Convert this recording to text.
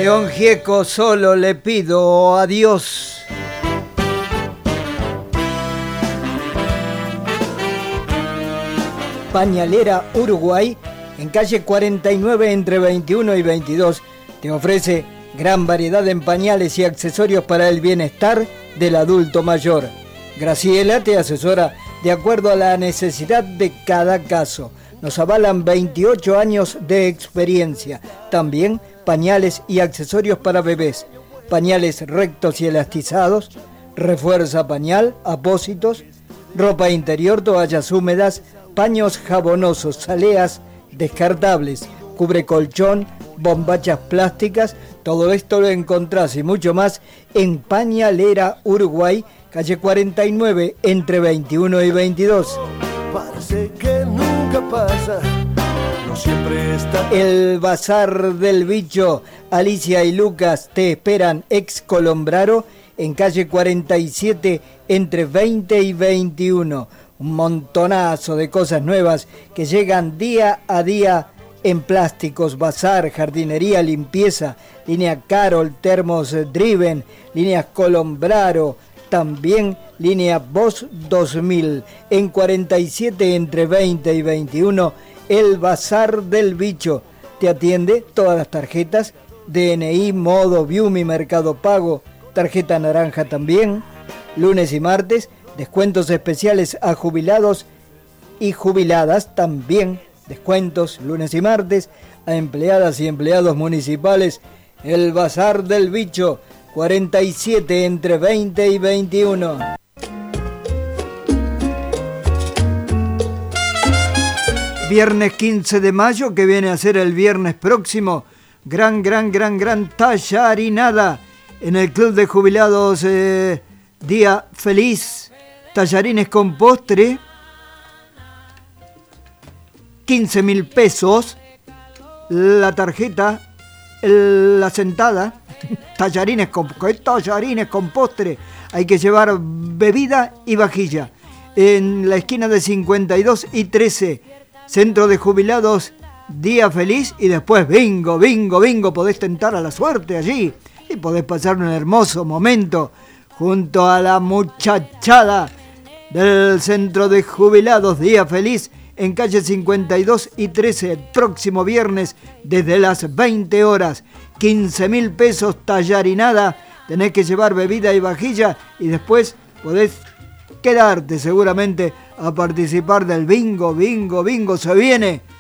León Gieco, solo le pido a Dios. Pañalera Uruguay, en calle 49 entre 21 y 22, te ofrece gran variedad en pañales y accesorios para el bienestar del adulto mayor. Graciela te asesora de acuerdo a la necesidad de cada caso. Nos avalan 28 años de experiencia. También pañales y accesorios para bebés. Pañales rectos y elastizados, refuerza pañal, apósitos, ropa interior, toallas húmedas, paños jabonosos, saleas descartables, cubre colchón, bombachas plásticas. Todo esto lo encontrás y mucho más en Pañalera Uruguay, calle 49 entre 21 y 22. Parece que nunca pasa, no siempre está. El Bazar del Bicho, Alicia y Lucas te esperan ex Colombraro en calle 47 entre 20 y 21. Un montonazo de cosas nuevas que llegan día a día en plásticos, bazar, jardinería, limpieza, línea Carol, termos Driven, líneas Colombraro, también línea Boss 2000. En 47 entre 20 y 21, el Bazar del Bicho te atiende todas las tarjetas, DNI, Modo, Viumi, Mercado Pago, tarjeta naranja también. Lunes y martes, descuentos especiales a jubilados y jubiladas también. Descuentos lunes y martes a empleadas y empleados municipales. El Bazar del Bicho, 47 entre 20 y 21. Viernes 15 de mayo, que viene a ser el viernes próximo, gran tallarinada en el Club de Jubilados Día Feliz. Tallarines con postre, 15.000 pesos, la tarjeta, la sentada, tallarines con postre, hay que llevar bebida y vajilla. En la esquina de 52 y 13, Centro de Jubilados Día Feliz, y después bingo, podés tentar a la suerte allí y podés pasar un hermoso momento junto a la muchachada del Centro de Jubilados Día Feliz en calle 52 y 13, el próximo viernes desde las 20 horas. 15.000 pesos tallarinada, tenés que llevar bebida y vajilla y después podés quedarte seguramente a participar del bingo, se viene